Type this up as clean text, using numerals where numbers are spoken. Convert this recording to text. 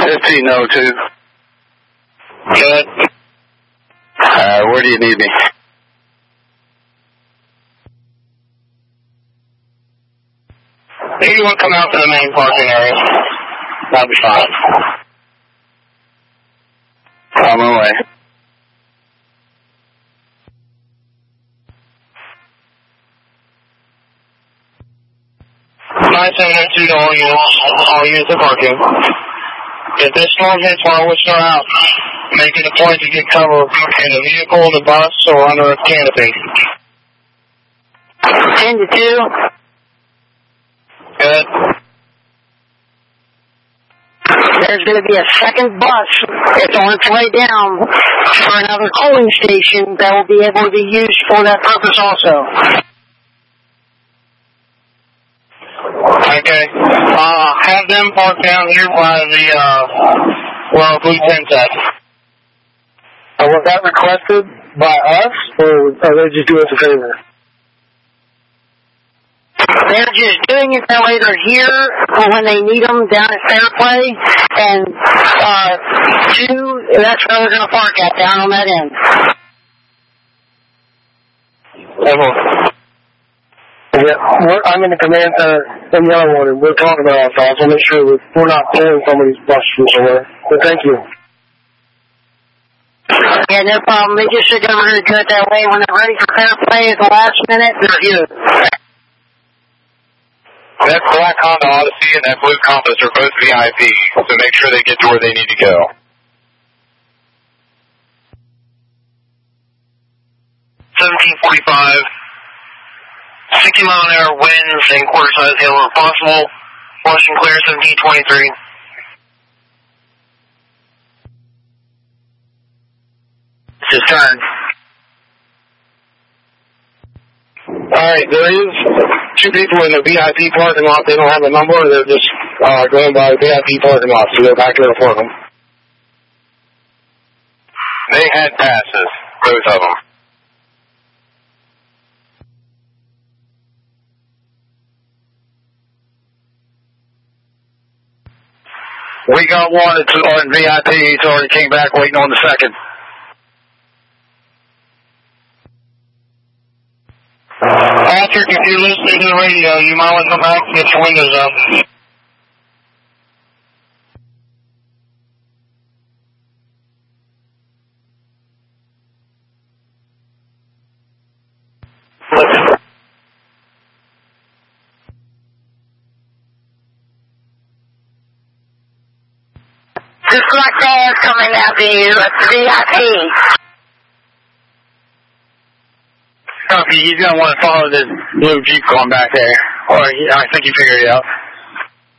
1502. Good. Where do you need me? Maybe you want to come out to the main parking area. That'll be fine. On my way. 9702 to all units of parking. If this storm hits while we're still out, make it a point to get cover in a vehicle, the bus, or under a canopy. 10 to 2. Good. There's going to be a second bus. It's on its way down for another cooling station that will be able to be used for that purpose also. Okay. Have them park down here by where our blue tent's at. Was that requested by us, or are they just doing us a favor? They're just doing it that way. They're here for when they need them down at Fairplay. And 2, that's where they're going to park at, down on that end. Yeah, I'm in the command center in the other one, and we're talking about our thoughts. We'll make sure we're not pulling somebody's bus from somewhere. But thank you. Yeah, no problem. They just said they were going to do it that way. When they're ready for Fairplay at the last minute, they're here. That black Honda Odyssey and that blue Compass are both VIP, so make sure they get to where they need to go. $17.45. 60-mile-an-hour winds and quarter-size hail are possible. Wash and clear, 1723. It's his turn. Alright, there is 2 people in the VIP parking lot. They don't have a number. They're just going by the VIP parking lot, so they're back there to park them. They had passes, both of them. We got one that's on VIP. He's already came back waiting on the second. Patrick, if you're listening to the radio, you might want to come back and get your windows up. This black car is coming after you at the VIP. He's going to want to follow this blue Jeep going back there. Or I think he figured it out.